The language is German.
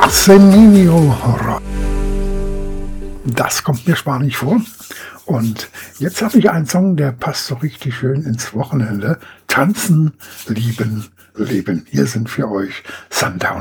Arsenio Hora. Das kommt mir spanisch vor. Und jetzt habe ich einen Song, der passt so richtig schön ins Wochenende. Tanzen, lieben, leben. Hier sind für euch Sundown.